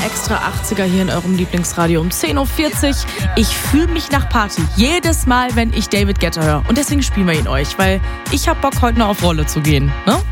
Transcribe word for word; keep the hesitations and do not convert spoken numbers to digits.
Extra achtziger hier in eurem Lieblingsradio um zehn Uhr vierzig. Ich fühle mich nach Party. Jedes Mal, wenn ich David Guetta höre. Und deswegen spielen wir ihn euch, weil ich hab Bock, heute noch auf Rolle zu gehen. Ne?